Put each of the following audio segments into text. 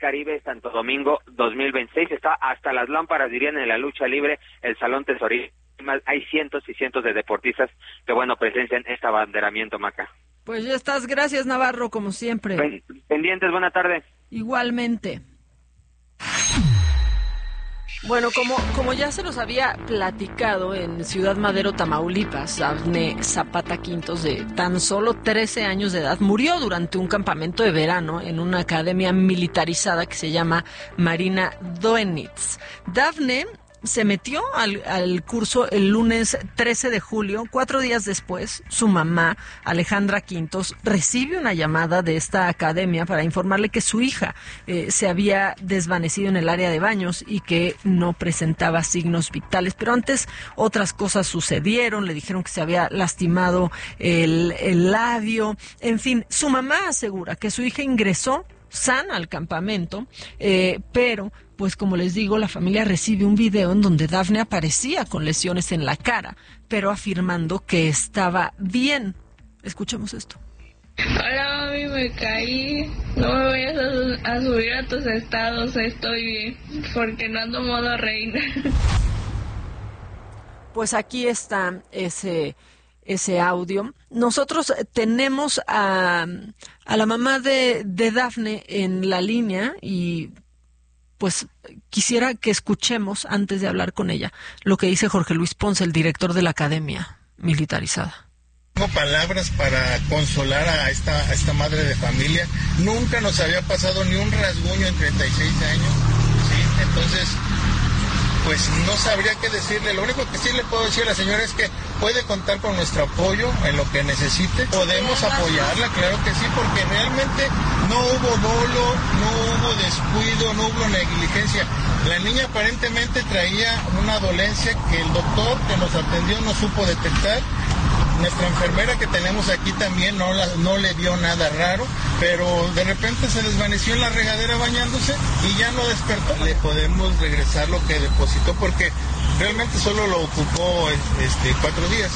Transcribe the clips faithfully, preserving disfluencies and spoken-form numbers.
Caribe Santo Domingo dos mil veintiséis. Está hasta las lámparas, dirían, en la lucha libre, el Salón Tesorillo. Hay cientos y cientos de deportistas que, bueno, presencian este abanderamiento, Maca. Pues ya estás, gracias Navarro, como siempre. Pen- pendientes, buena tarde. Igualmente. Bueno, como, como ya se los había platicado, en Ciudad Madero, Tamaulipas, Dafne Zapata Quintos, de tan solo trece años de edad, murió durante un campamento de verano en una academia militarizada que se llama Marina Doenitz. Dafne se metió al, al curso el lunes trece de julio. Cuatro días después, su mamá, Alejandra Quintos, recibe una llamada de esta academia para informarle que su hija eh, se había desvanecido en el área de baños y que no presentaba signos vitales. Pero antes otras cosas sucedieron, le dijeron que se había lastimado el, el labio. En fin, su mamá asegura que su hija ingresó sana al campamento, eh, pero pues como les digo, la familia recibe un video en donde Dafne aparecía con lesiones en la cara, pero afirmando que estaba bien. Escuchemos esto. Hola mami, me caí, no me vayas a, a subir a tus estados, estoy bien, porque no ando modo reina. Pues aquí está ese... ese audio. Nosotros tenemos a, a la mamá de, de Dafne en la línea y pues quisiera que escuchemos, antes de hablar con ella, lo que dice Jorge Luis Ponce, el director de la Academia Militarizada. Tengo palabras para consolar a esta, a esta madre de familia. Nunca nos había pasado ni un rasguño en treinta y seis años, ¿sí? Entonces, pues no sabría qué decirle. Lo único que sí le puedo decir a la señora es que puede contar con nuestro apoyo en lo que necesite. Podemos apoyarla, claro que sí, porque realmente no hubo dolo, no hubo descuido, no hubo negligencia. La niña aparentemente traía una dolencia que el doctor que nos atendió no supo detectar. Nuestra enfermera que tenemos aquí también no, la, no le vio nada raro, pero de repente se desvaneció en la regadera bañándose y ya no despertó. Le podemos regresar lo que depositó porque realmente solo lo ocupó este, cuatro días.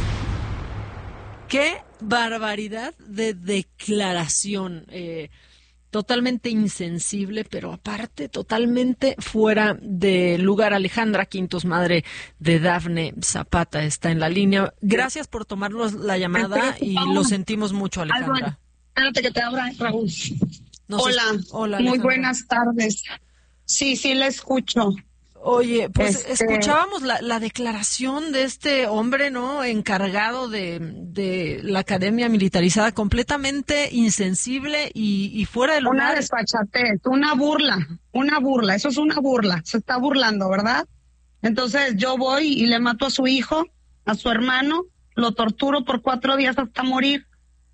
¡Qué barbaridad de declaración! Eh, totalmente insensible, pero aparte totalmente fuera de lugar. Alejandra Quintos, madre de Dafne Zapata, está en la línea. Gracias por tomarnos la llamada y lo sentimos mucho, Alejandra. Espérate que te abra, Raúl. No sé, hola, hola muy Alejandra. buenas tardes. Sí, sí, la escucho. Oye, pues Este... escuchábamos la, la declaración de este hombre, ¿no?, encargado de, de la Academia Militarizada, completamente insensible y, y fuera de lugar. Una desfachatez, una burla, una burla, eso es una burla, se está burlando, ¿verdad? Entonces yo voy y le mato a su hijo, a su hermano, lo torturo por cuatro días hasta morir.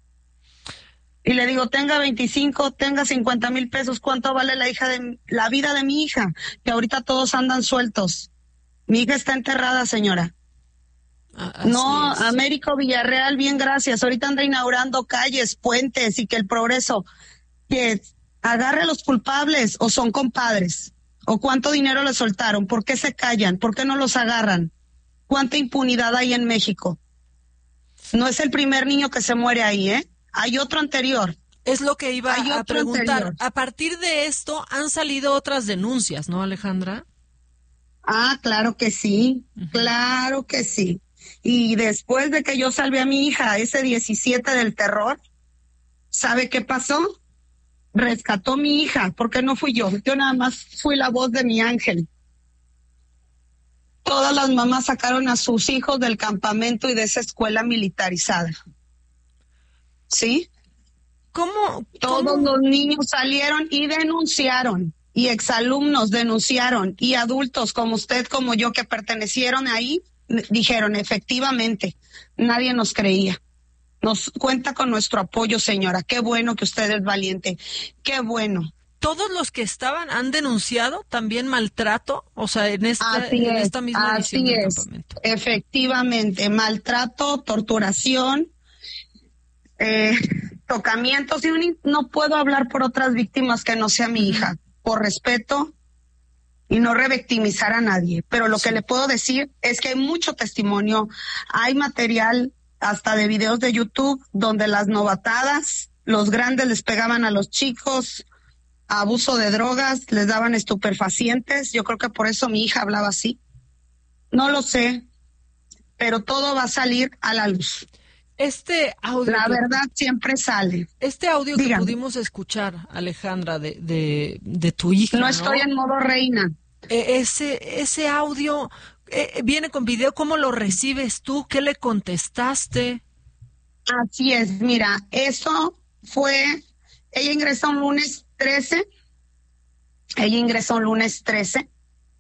Y le digo, tenga veinticinco, tenga cincuenta mil pesos, ¿cuánto vale la hija de la vida de mi hija? Que ahorita todos andan sueltos. Mi hija está enterrada, señora. Ah, no, es. Américo Villarreal, bien, gracias. Ahorita anda inaugurando calles, puentes y que el progreso, que agarre a los culpables o son compadres. ¿O cuánto dinero le soltaron? ¿Por qué se callan? ¿Por qué no los agarran? ¿Cuánta impunidad hay en México? No es el primer niño que se muere ahí, ¿eh? Hay otro anterior. Es lo que iba Hay a otro preguntar. anterior. A partir de esto han salido otras denuncias, ¿no, Alejandra? Ah, claro que sí, uh-huh. Claro que sí. Y después de que yo salvé a mi hija ese diecisiete del terror, ¿sabe qué pasó? Rescató a mi hija, porque no fui yo, yo nada más fui la voz de mi ángel. Todas las mamás sacaron a sus hijos del campamento y de esa escuela militarizada. ¿Sí? ¿Cómo? Todos ¿Cómo? los niños salieron y denunciaron, y exalumnos denunciaron, y adultos como usted, como yo, que pertenecieron ahí, dijeron, efectivamente, nadie nos creía. Nos cuenta con nuestro apoyo, señora. Qué bueno que usted es valiente. Qué bueno. ¿Todos los que estaban han denunciado también maltrato? O sea, en esta, así en es, esta misma así edición del es. campamento. Efectivamente, maltrato, torturación, eh, tocamientos. Y un, no puedo hablar por otras víctimas que no sea mi uh-huh. hija, por respeto y no revictimizar a nadie. Pero lo sí. que le puedo decir es que hay mucho testimonio, hay material hasta de videos de YouTube donde las novatadas, los grandes les pegaban a los chicos. abuso de drogas, les daban estupefacientes. Yo creo que por eso mi hija hablaba así. No lo sé, pero todo va a salir a la luz. Este audio... La que, verdad siempre sale. Este audio Dígame. que pudimos escuchar, Alejandra, de, de, de tu hija, No, ¿no? estoy en modo reina. Eh, ese, ese audio eh, viene con video. ¿Cómo lo recibes tú? ¿Qué le contestaste? Así es, mira, eso fue... Ella ingresó un lunes trece. Ella ingresó un lunes trece.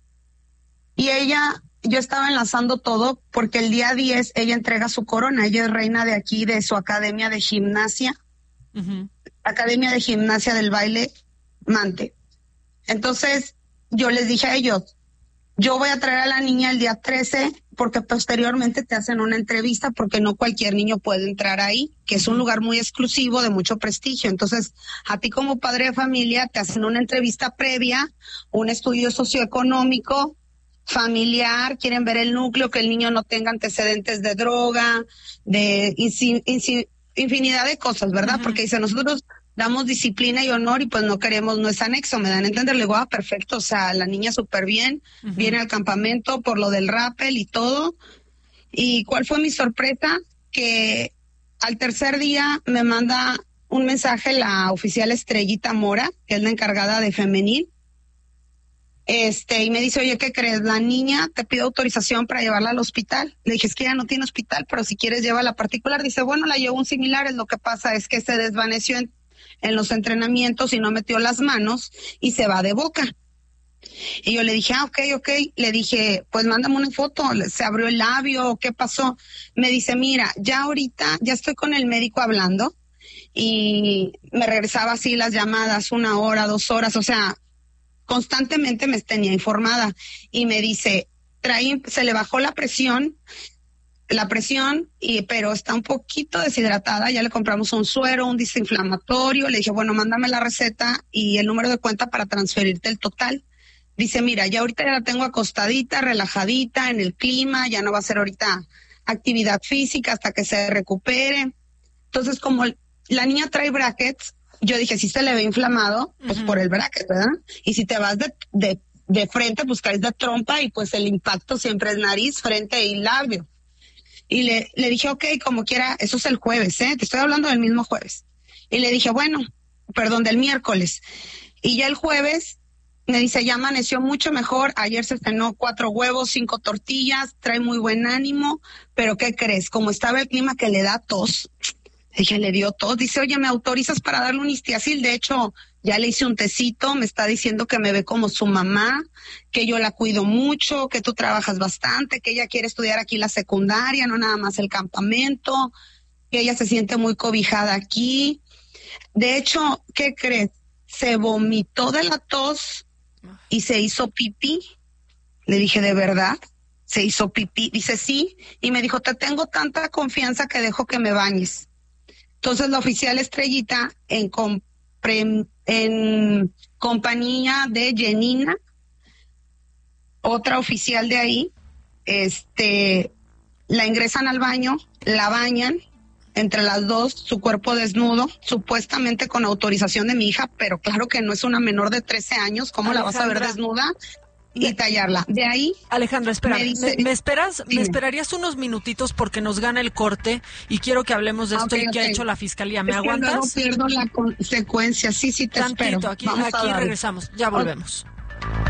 Y ella... Yo estaba enlazando todo porque el día diez ella entrega su corona. Ella es reina de aquí, de su academia de gimnasia. Uh-huh. Academia de Gimnasia del Baile Mante. Entonces, yo les dije a ellos, yo voy a traer a la niña el día trece porque posteriormente te hacen una entrevista porque no cualquier niño puede entrar ahí, que es un lugar muy exclusivo, de mucho prestigio. Entonces, a ti como padre de familia te hacen una entrevista previa, un estudio socioeconómico, familiar, quieren ver el núcleo, que el niño no tenga antecedentes de droga, de insi, insi, infinidad de cosas, ¿verdad? Uh-huh. Porque dice, nosotros damos disciplina y honor y pues no queremos, no es anexo, me dan a entender, le digo, ah, perfecto, o sea, la niña súper bien, uh-huh. Viene al campamento por lo del rappel y todo. ¿Y cuál fue mi sorpresa? Que al tercer día me manda un mensaje la oficial Estrellita Mora, que es la encargada de femenil, Este, y me dice, oye, ¿qué crees? La niña te pide autorización para llevarla al hospital. Le dije, es que ya no tiene hospital, pero si quieres llévala particular. Dice, bueno, la llevo un similar, lo que pasa es que se desvaneció en, en los entrenamientos y no metió las manos y se va de boca. Y yo le dije, ah, ok, ok. Le dije, pues mándame una foto, se abrió el labio, ¿qué pasó? Me dice, mira, ya ahorita, ya estoy con el médico hablando y me regresaba así las llamadas, una hora, dos horas, o sea, constantemente me tenía informada y me dice, trae, se le bajó la presión, la presión, y pero está un poquito deshidratada, ya le compramos un suero, un desinflamatorio, le dije, bueno, mándame la receta y el número de cuenta para transferirte el total. Dice, mira, ya ahorita ya la tengo acostadita, relajadita, en el clima, ya no va a ser ahorita actividad física hasta que se recupere. Entonces, como la niña trae brackets, yo dije, si se le ve inflamado, pues uh-huh. por el bracket, ¿verdad? Y si te vas de, de, de frente, pues caes de trompa y pues el impacto siempre es nariz, frente y labio. Y le, le dije, ok, como quiera, eso es el jueves, ¿eh? Te estoy hablando del mismo jueves. Y le dije, bueno, perdón, del miércoles. Y ya el jueves me dice, ya amaneció mucho mejor, ayer se cenó cuatro huevos, cinco tortillas, trae muy buen ánimo, pero ¿qué crees? Como estaba el clima que le da tos, ella le dio tos, dice, oye, ¿me autorizas para darle un Histiazil? De hecho, ya le hice un tecito, me está diciendo que me ve como su mamá, que yo la cuido mucho, que tú trabajas bastante, que ella quiere estudiar aquí la secundaria, no nada más el campamento, que ella se siente muy cobijada aquí. De hecho, ¿qué crees? Se vomitó de la tos y se hizo pipí. Le dije, ¿de verdad? Se hizo pipí. Dice, sí. Y me dijo, te tengo tanta confianza que dejo que me bañes. Entonces la oficial Estrellita, en, compre, en compañía de Janina, otra oficial de ahí, este, la ingresan al baño, la bañan, entre las dos, su cuerpo desnudo, supuestamente con autorización de mi hija, pero claro que no es una menor de trece años, ¿cómo Alejandra, la vas a ver desnuda? Y tallarla. De ahí. Alejandra, espera, me, dice, me, me esperas, dime. me esperarías unos minutitos porque nos gana el corte y quiero que hablemos de esto okay, y okay. qué ha hecho la fiscalía. ¿Me es aguantas? Que luego pierdo la consecuencia. Sí, sí, te Tantito, espero. aquí, aquí regresamos. Ya volvemos. Okay.